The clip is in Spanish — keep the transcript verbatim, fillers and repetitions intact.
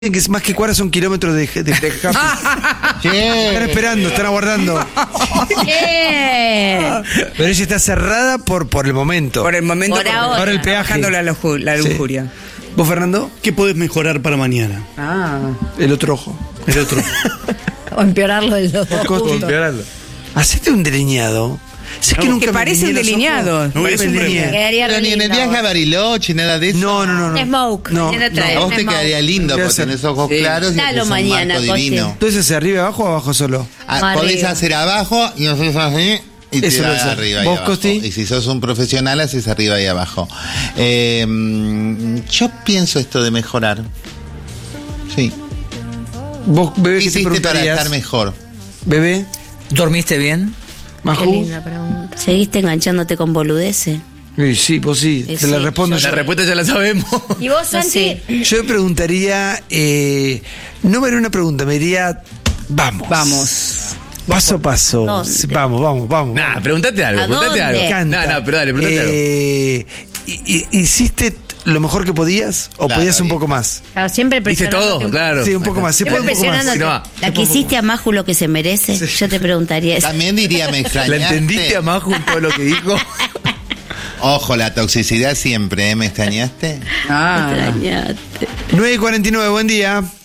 Que es más que cuadras son kilómetros de, de, de Están esperando, están aguardando. Pero ella está cerrada por, por el momento. Por el momento. Por ahora. Ahora el peaje. Bajando la, luju- la lujuria. Sí. ¿Vos, Fernando? ¿Qué podés mejorar para mañana? Ah. El otro ojo. El otro. O empeorarlo del dos. O empeorarlo. Hacete un delineado. Si es que No, nunca que me parece un delineé los delineado. ojos. No, Parece es un un delineado. Quedaría Pero re ni en el lindo. viaje a Bariloche, nada de eso. No, no, no, no. Smoke. No. Mañana trae A vos un te smoke. quedaría lindo Voy a porque hacer. tenés ojos Sí. claros y Dalo haces un mañana, marco Costi. divino. Entonces, ¿hacia arriba, abajo o abajo solo? Ah, Más podés arriba. hacer abajo y haces así y Eso lo tirás hace. arriba y ¿Vos, abajo. Costi? Y si sos un profesional, haces arriba y abajo. Eh, yo pienso esto de mejorar. Sí. ¿Vos, bebé, ¿Qué qué te hiciste para preguntarías? estar mejor? ¿Bebé? ¿Dormiste bien? Qué ¿Majú? linda pregunta. ¿Seguiste enganchándote con boludeces? Sí, sí, vos sí. Sí, Te la sí. respondo La yo. respuesta ya la sabemos. ¿Y vos, Santi? Yo me preguntaría, eh, no me haría una pregunta, me diría, vamos. Vamos. Paso a paso. ¿Dónde? Sí, Vamos, vamos, vamos. Nah, pregúntate algo, ¿A pregúntate dónde? algo. Canta. No, no, pero dale, pregúntate algo. Eh, y- y- ¿Hiciste lo mejor que podías o Claro, podías un bien. poco más? Claro, siempre ¿Viste presionándote todo? un- Claro. Sí, un poco más. Se Siempre puede un poco más. presionándote. Sí, no. La que hiciste a Maju lo que se merece. Yo te preguntaría eso. También diría, me ¿La extrañaste. entendiste a Maju en todo lo que dijo? Ojo, la toxicidad siempre, ¿eh? ¿Me extrañaste? Ah. Extrañate. nueve y cuarenta y nueve, buen día.